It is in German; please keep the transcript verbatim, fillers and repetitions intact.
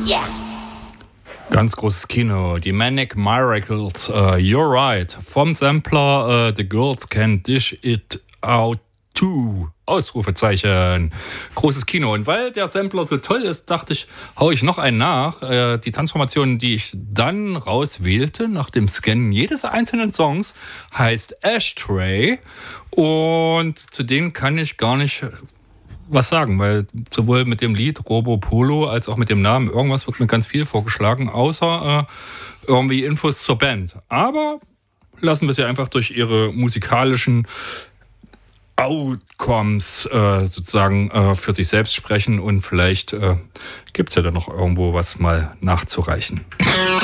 Ganz großes Kino, die Manic Miracles, uh, You're Right, vom Sampler uh, The Girls Can Dish It Out Too, Ausrufezeichen, großes Kino. Und weil der Sampler so toll ist, dachte ich, hau ich noch einen nach. Uh, die Transformation, die ich dann rauswählte, nach dem Scannen jedes einzelnen Songs, heißt Ashtray. Und zu denen kann ich gar nicht was sagen, weil sowohl mit dem Lied Robo Polo als auch mit dem Namen irgendwas wird mir ganz viel vorgeschlagen, außer äh, irgendwie Infos zur Band. Aber lassen wir sie einfach durch ihre musikalischen Outcomes äh, sozusagen äh, für sich selbst sprechen und vielleicht äh, gibt's ja dann noch irgendwo was mal nachzureichen.